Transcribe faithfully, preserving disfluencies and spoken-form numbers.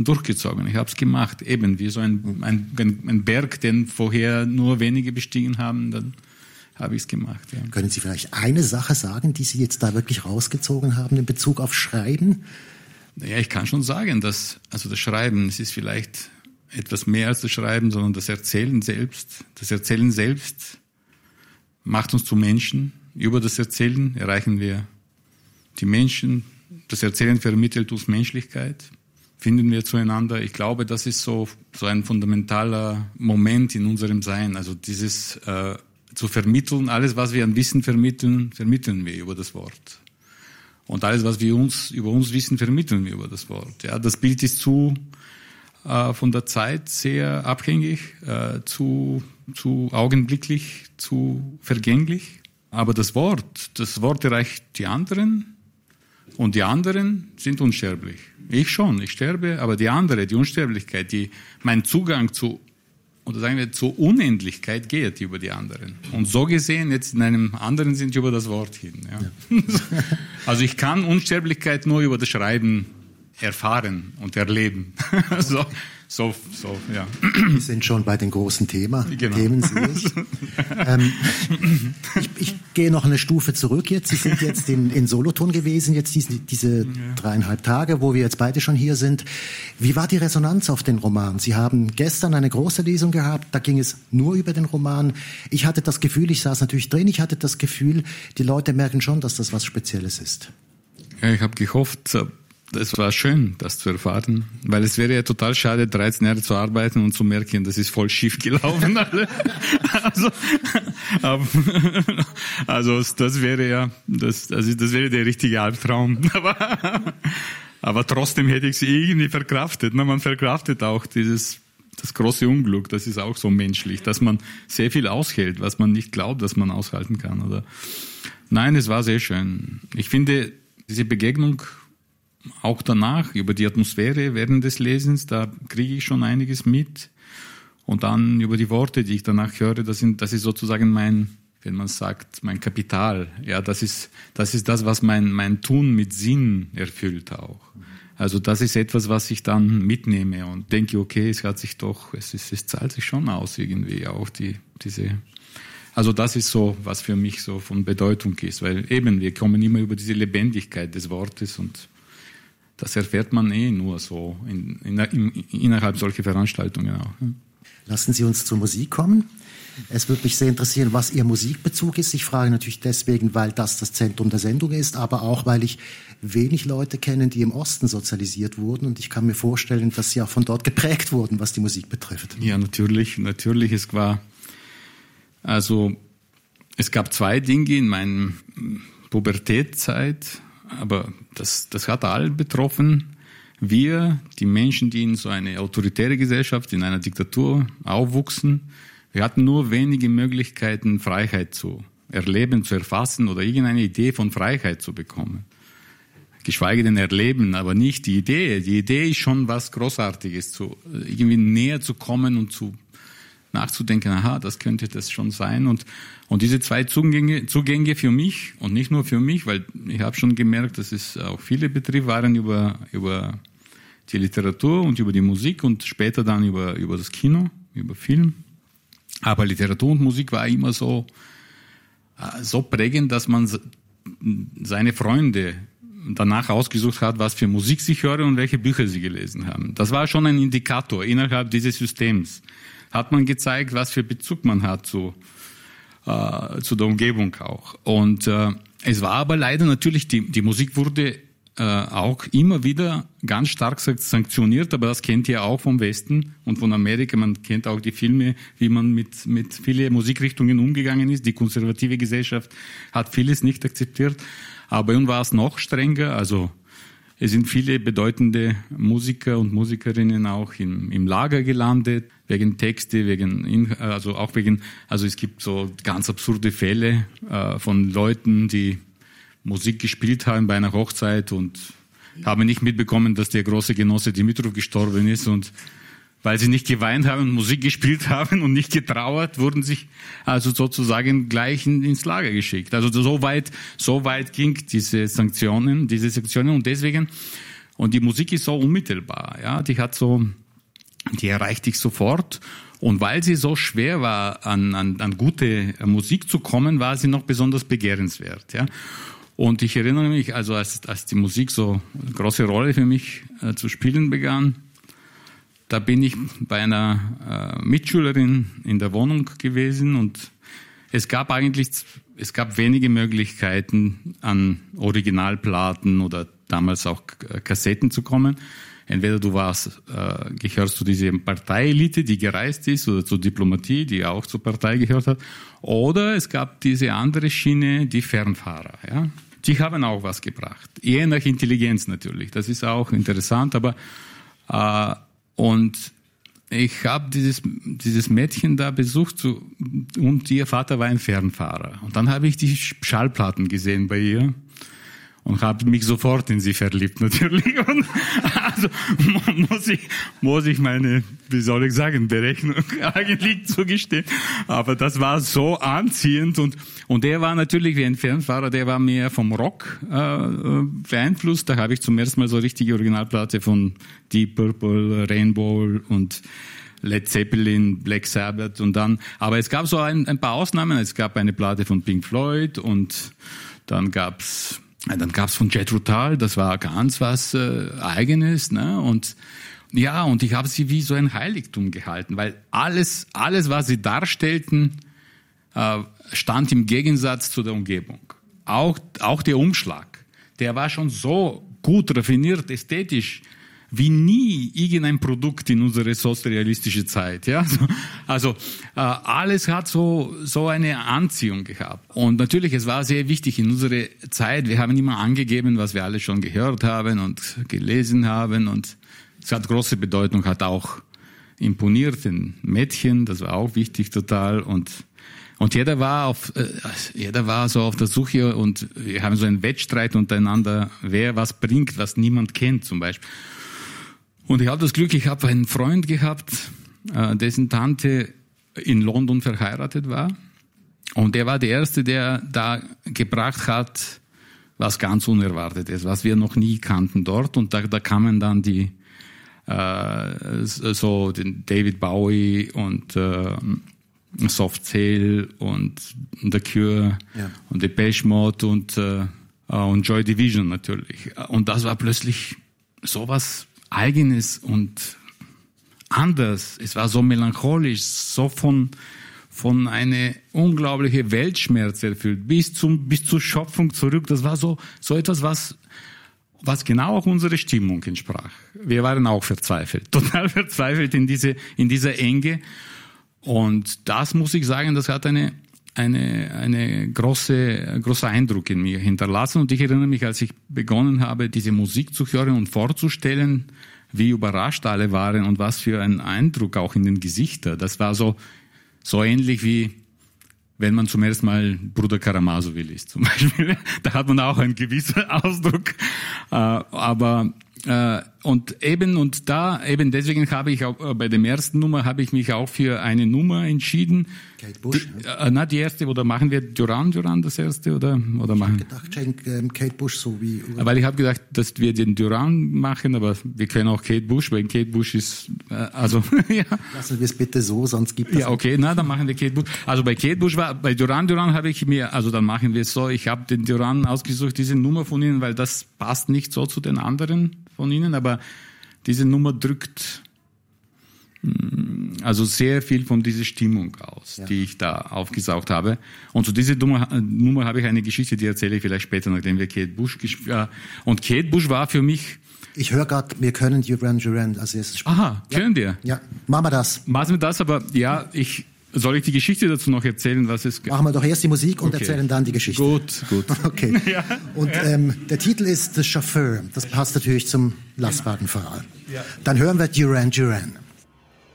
durchgezogen. Ich habe es gemacht, eben wie so ein, ein, ein Berg, den vorher nur wenige bestiegen haben, dann habe ich es gemacht. Ja. Können Sie vielleicht eine Sache sagen, die Sie jetzt da wirklich rausgezogen haben in Bezug auf Schreiben? Ja, ich kann schon sagen, dass also das Schreiben, es ist vielleicht etwas mehr als das Schreiben, sondern das Erzählen selbst. Das Erzählen selbst macht uns zu Menschen. Über das Erzählen erreichen wir die Menschen. Das Erzählen vermittelt uns Menschlichkeit. Finden wir zueinander. Ich glaube, das ist so so ein fundamentaler Moment in unserem Sein. Also dieses äh, zu vermitteln, alles, was wir an Wissen vermitteln, vermitteln wir über das Wort. Und alles, was wir uns über uns wissen, vermitteln wir über das Wort. Ja, das Bild ist zu äh, von der Zeit sehr abhängig, äh, zu zu augenblicklich, zu vergänglich. Aber das Wort, das Wort erreicht die anderen und die anderen sind unsterblich. Ich schon, ich sterbe, aber die andere, die Unsterblichkeit, die mein Zugang zu oder sagen wir zur Unendlichkeit geht über die anderen. Und so gesehen, jetzt in einem anderen sind über das Wort hin. Ja. Ja. Also ich kann Unsterblichkeit nur über das Schreiben erfahren und erleben. so, so, so, ja. Wir sind schon bei den großen Thema, genau. Themen, sehe ich. ähm, ich. Ich gehe noch eine Stufe zurück jetzt. Sie sind jetzt in, in Solothurn gewesen, jetzt diese, diese ja. dreieinhalb Tage, wo wir jetzt beide schon hier sind. Wie war die Resonanz auf den Roman? Sie haben gestern eine große Lesung gehabt, da ging es nur über den Roman. Ich hatte das Gefühl, ich saß natürlich drin, ich hatte das Gefühl, die Leute merken schon, dass das was Spezielles ist. Ja, ich habe gehofft, es war schön, das zu erfahren, weil es wäre ja total schade, dreizehn Jahre zu arbeiten und zu merken, das ist voll schief gelaufen. also, also das wäre ja, das, also das wäre der richtige Albtraum. Aber, aber trotzdem hätte ich es irgendwie verkraftet. Man verkraftet auch dieses, das große Unglück. Das ist auch so menschlich, dass man sehr viel aushält, was man nicht glaubt, dass man aushalten kann. Oder? Nein, es war sehr schön. Ich finde diese Begegnung auch danach, über die Atmosphäre während des Lesens, da kriege ich schon einiges mit. Und dann über die Worte, die ich danach höre, das, sind, das ist sozusagen mein, wenn man sagt, mein Kapital. Ja, das ist das, ist das was mein, mein Tun mit Sinn erfüllt auch. Also das ist etwas, was ich dann mitnehme und denke, okay, es hat sich doch, es, ist, es zahlt sich schon aus irgendwie auch die diese. Also das ist so, was für mich so von Bedeutung ist, weil eben wir kommen immer über diese Lebendigkeit des Wortes und das erfährt man eh nur so in, in, in, innerhalb solcher Veranstaltungen auch. Lassen Sie uns zur Musik kommen. Es würde mich sehr interessieren, was Ihr Musikbezug ist. Ich frage natürlich deswegen, weil das das Zentrum der Sendung ist, aber auch, weil ich wenig Leute kenne, die im Osten sozialisiert wurden. Und ich kann mir vorstellen, dass Sie auch von dort geprägt wurden, was die Musik betrifft. Ja, natürlich. Natürlich. Es war, also, es gab zwei Dinge in meiner Pubertätzeit. Aber das, das hat alle betroffen. Wir, die Menschen, die in so eine autoritäre Gesellschaft, in einer Diktatur aufwuchsen, wir hatten nur wenige Möglichkeiten, Freiheit zu erleben, zu erfassen oder irgendeine Idee von Freiheit zu bekommen. Geschweige denn erleben, aber nicht die Idee. Die Idee ist schon was Großartiges, zu, irgendwie näher zu kommen und zu nachzudenken, aha, das könnte das schon sein. Und, und diese zwei Zugänge, Zugänge für mich und nicht nur für mich, weil ich habe schon gemerkt, dass es auch viele Betriebe waren über, über die Literatur und über die Musik und später dann über, über das Kino, über Film. Aber Literatur und Musik war immer so, so prägend, dass man seine Freunde danach ausgesucht hat, was für Musik sie hören und welche Bücher sie gelesen haben. Das war schon ein Indikator innerhalb dieses Systems. Hat man gezeigt, was für Bezug man hat zu, äh, zu der Umgebung auch. Und äh, es war aber leider natürlich, die, die Musik wurde äh, auch immer wieder ganz stark sanktioniert, aber das kennt ihr auch vom Westen und von Amerika. Man kennt auch die Filme, wie man mit, mit vielen Musikrichtungen umgegangen ist. Die konservative Gesellschaft hat vieles nicht akzeptiert. Aber bei uns war es noch strenger, also es sind viele bedeutende Musiker und Musikerinnen auch im, im Lager gelandet, wegen Texte, wegen, also auch wegen, also es gibt so ganz absurde Fälle äh, von Leuten, die Musik gespielt haben bei einer Hochzeit und haben nicht mitbekommen, dass der große Genosse Dimitrov gestorben ist und weil sie nicht geweint haben und Musik gespielt haben und nicht getrauert, wurden sich also sozusagen gleich in, ins Lager geschickt. Also so weit, so weit ging diese Sanktionen, diese Sanktionen und deswegen Und die Musik ist so unmittelbar, ja, die hat so, die erreicht dich sofort. Und weil sie so schwer war, an, an, an gute Musik zu kommen, war sie noch besonders begehrenswert, ja. Und ich erinnere mich, also als, als die Musik so eine große Rolle für mich äh, zu spielen begann, da bin ich bei einer äh, Mitschülerin in der Wohnung gewesen und es gab eigentlich, es gab wenige Möglichkeiten, an Originalplaten oder damals auch Kassetten zu kommen. Entweder du warst, äh, gehörst zu dieser Parteielite, die gereist ist, oder zur Diplomatie, die auch zur Partei gehört hat, oder es gab diese andere Schiene, die Fernfahrer, ja. Die haben auch was gebracht. Je nach Intelligenz natürlich. Das ist auch interessant, aber äh, und ich habe dieses dieses Mädchen da besucht so, und ihr Vater war ein Fernfahrer. Und dann habe ich die Schallplatten gesehen bei ihr und habe mich sofort in sie verliebt natürlich. Und also muss ich muss ich meine, wie soll ich sagen, Berechnung eigentlich zugestehen. Aber das war so anziehend und und der war natürlich wie ein Fernfahrer, der war mehr vom Rock äh, beeinflusst. Da habe ich zum ersten Mal so richtige Originalplatte von Deep Purple, Rainbow und Led Zeppelin, Black Sabbath und dann. Aber es gab so ein, ein paar Ausnahmen. Es gab eine Platte von Pink Floyd und dann gab's Dann gab's von Jethro Tull, das war ganz was äh, Eigenes, ne? Und ja, und ich habe sie wie so ein Heiligtum gehalten, weil alles, alles, was sie darstellten, äh, stand im Gegensatz zu der Umgebung. Auch, auch der Umschlag, der war schon so gut raffiniert, ästhetisch, wie nie irgendein Produkt in unserer sozrealistischen Zeit, ja. Also äh, alles hat so so eine Anziehung gehabt. Und natürlich, es war sehr wichtig in unserer Zeit. Wir haben immer angegeben, was wir alle schon gehört haben und gelesen haben. Und es hat große Bedeutung, hat auch imponiert den Mädchen. Das war auch wichtig total. Und und jeder war auf äh, jeder war so auf der Suche und wir haben so einen Wettstreit untereinander, wer was bringt, was niemand kennt zum Beispiel. Und ich habe das Glück, ich habe einen Freund gehabt, äh, dessen Tante in London verheiratet war. Und der war der Erste, der da gebracht hat, was ganz Unerwartetes, was wir noch nie kannten dort. Und da, da kamen dann die, äh, so den David Bowie und äh, Soft Cell und The Cure, ja, und Depeche Mode und, äh, und Joy Division natürlich. Und das war plötzlich sowas Eigenes und anders. Es war so melancholisch, so von von eine unglaubliche Weltschmerz erfüllt, bis zum bis zur Schöpfung zurück. Das war so so etwas, was was genau auch unsere Stimmung entsprach. Wir waren auch verzweifelt, total verzweifelt in diese in dieser Enge. Und das muss ich sagen, das hat eine eine eine große großer Eindruck in mir hinterlassen. Und ich erinnere mich, als ich begonnen habe, diese Musik zu hören und vorzustellen, wie überrascht alle waren und was für ein Eindruck auch in den Gesichtern. Das war so so ähnlich wie wenn man zum ersten Mal Bruder Karamazov liest zum Beispiel. Da hat man auch einen gewissen Ausdruck, äh, aber äh, und eben und da eben deswegen habe ich auch äh, bei dem ersten Nummer habe ich mich auch für eine Nummer entschieden. Kate Bush. Die, äh, na die erste, oder machen wir Duran Duran das erste oder oder machen? Ich habe gedacht, ähm, Kate Bush so wie. Weil ich habe gedacht, dass wir den Duran machen, aber wir können auch Kate Bush, weil Kate Bush ist äh, also ja. Lassen wir es bitte so, sonst gibt es. Ja, okay, na dann machen wir Kate Bush. Also bei Kate Bush war bei Duran Duran habe ich mir, also dann machen wir es so. Ich habe den Duran ausgesucht, diese Nummer von ihnen, weil das passt nicht so zu den anderen von ihnen, aber diese Nummer drückt also sehr viel von dieser Stimmung aus, ja, die ich da aufgesaugt habe. Und zu dieser Nummer, Nummer habe ich eine Geschichte, die erzähle ich vielleicht später, nachdem wir Kate Bush gespielt haben. Und Kate Bush war für mich... Ich höre gerade, wir können Duran Duran als erstes spielen. Aha, ja, können wir? Ja, machen wir das. Machen wir das, aber ja, ich... Soll ich die Geschichte dazu noch erzählen, was es... Machen wir doch erst die Musik und okay, erzählen dann die Geschichte. Gut, gut. Okay. Ja. Und ähm, der Titel ist The Chauffeur. Das passt natürlich zum Lastwagenfahrer. Ja. Dann hören wir Duran Duran.